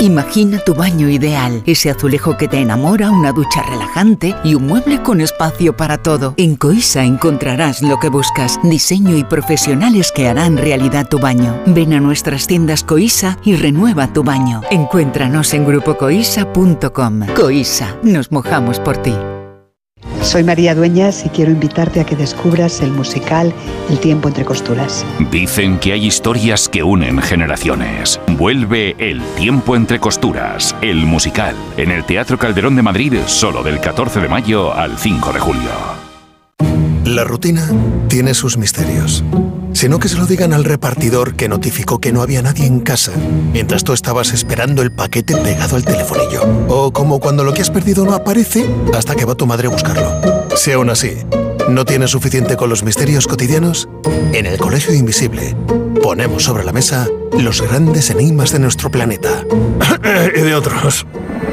Imagina tu baño ideal, ese azulejo que te enamora, una ducha relajante y un mueble con espacio para todo. En Coisa encontrarás lo que buscas, diseño y profesionales que harán realidad tu baño. Ven a nuestras tiendas Coisa y renueva tu baño. Encuéntranos en grupocoisa.com. Coisa, nos mojamos por ti. Soy María Dueñas y quiero invitarte a que descubras el musical El tiempo entre costuras. Dicen que hay historias que unen generaciones. Vuelve El tiempo entre costuras, el musical, en el Teatro Calderón de Madrid, solo del 14 de mayo al 5 de julio. La rutina tiene sus misterios. Si no, que se lo digan al repartidor que notificó que no había nadie en casa mientras tú estabas esperando el paquete pegado al telefonillo. O como cuando lo que has perdido no aparece hasta que va tu madre a buscarlo. Si aún así no tienes suficiente con los misterios cotidianos, en el Colegio Invisible ponemos sobre la mesa los grandes enigmas de nuestro planeta. Y de otros.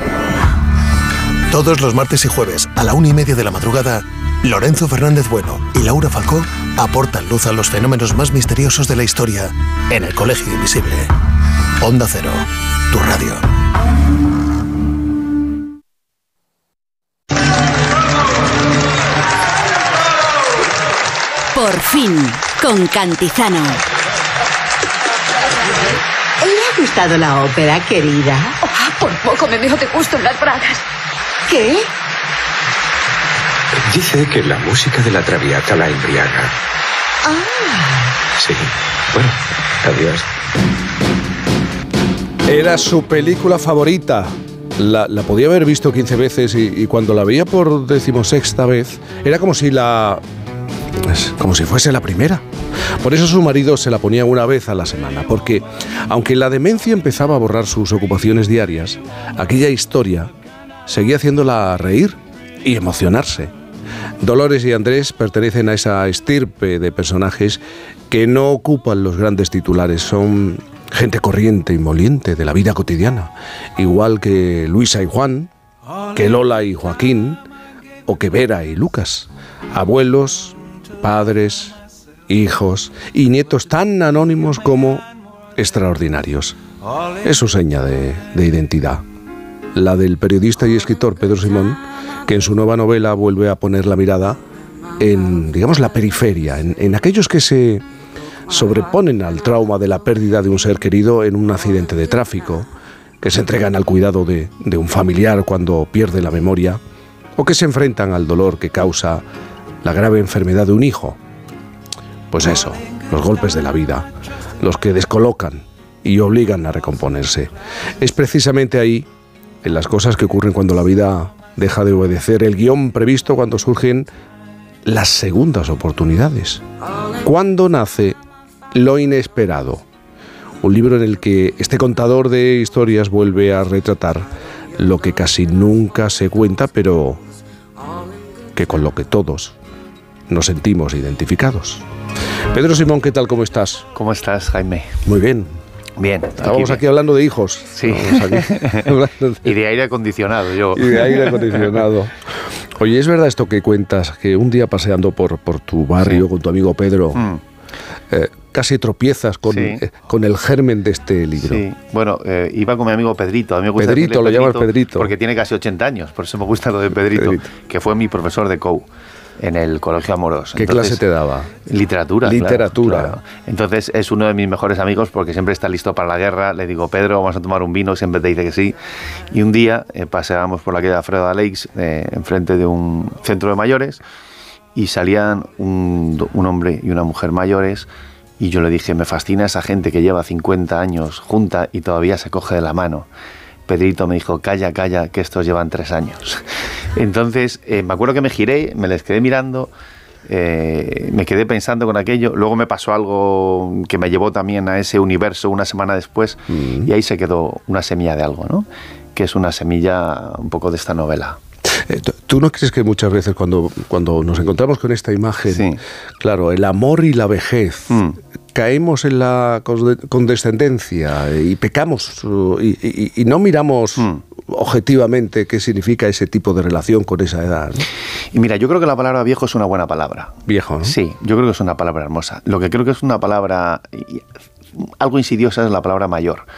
Todos los martes y jueves a la 1:30 de la madrugada, Lorenzo Fernández Bueno y Laura Falcó aportan luz a los fenómenos más misteriosos de la historia en el Colegio Invisible. Onda Cero, tu radio. Por fin, con Cantizano. ¿Le ha gustado la ópera, querida? Por poco me meo de gusto en las bragas. ¿Qué? Dice que la música de la Traviata la embriaga. Sí. Bueno, adiós. Era su película favorita. La podía haber visto 15 veces y cuando la veía por 16ª vez, era como si fuese la primera. Por eso su marido se la ponía una vez a la semana, porque aunque la demencia empezaba a borrar sus ocupaciones diarias, aquella historia seguía haciéndola reír y emocionarse. Dolores y Andrés pertenecen a esa estirpe de personajes que no ocupan los grandes titulares, son gente corriente y moliente de la vida cotidiana, igual que Luisa y Juan, que Lola y Joaquín, o que Vera y Lucas, abuelos, padres, hijos y nietos tan anónimos como extraordinarios. Es su seña de identidad, la del periodista y escritor Pedro Simón, que en su nueva novela vuelve a poner la mirada en, digamos, la periferia, en aquellos que se sobreponen al trauma de la pérdida de un ser querido en un accidente de tráfico, que se entregan al cuidado de un familiar cuando pierde la memoria, o que se enfrentan al dolor que causa la grave enfermedad de un hijo. Pues eso, los golpes de la vida, los que descolocan y obligan a recomponerse. Es precisamente ahí, en las cosas que ocurren cuando la vida deja de obedecer el guión previsto, cuando surgen las segundas oportunidades. Cuando nace Lo inesperado, un libro en el que este contador de historias vuelve a retratar lo que casi nunca se cuenta, pero que con lo que todos nos sentimos identificados. Pedro Simón, ¿qué tal? ¿Cómo estás? ¿Cómo estás, Jaime? Muy bien. Bien. Estábamos aquí hablando de hijos. Sí. Y de aire acondicionado, yo. Y de aire acondicionado. Oye, ¿es verdad esto que cuentas? Que un día paseando por tu barrio, sí, con tu amigo Pedro, casi tropiezas con el germen de este libro. Sí, bueno, iba con mi amigo Pedrito. A mí me gusta Pedrito, lo llamas Pedrito. Porque tiene casi 80 años, por eso me gusta lo de Pedrito. Que fue mi profesor de COU en el Colegio Amorós. ¿Qué clase te daba? Literatura. Claro. Entonces es uno de mis mejores amigos porque siempre está listo para la guerra. Le digo, Pedro, vamos a tomar un vino, siempre te dice que sí. Y un día paseábamos por la calle de Alfredo Aleix, enfrente de un centro de mayores, y salían un hombre y una mujer mayores, y yo le dije, me fascina esa gente que lleva 50 años junta y todavía se coge de la mano. Pedrito me dijo, calla, que estos llevan 3 años. Entonces, me acuerdo que me giré, me les quedé mirando, me quedé pensando con aquello. Luego me pasó algo que me llevó también a ese universo una semana después, y ahí se quedó una semilla de algo, ¿no? Que es una semilla un poco de esta novela. ¿Tú no crees que muchas veces cuando nos encontramos con esta imagen, sí, claro, el amor y la vejez, caemos en la condescendencia y pecamos y no miramos objetivamente qué significa ese tipo de relación con esa edad, ¿no? Y mira, yo creo que la palabra viejo es una buena palabra. Viejo, ¿no? Sí, yo creo que es una palabra hermosa. Lo que creo que es una palabra algo insidiosa es la palabra mayor.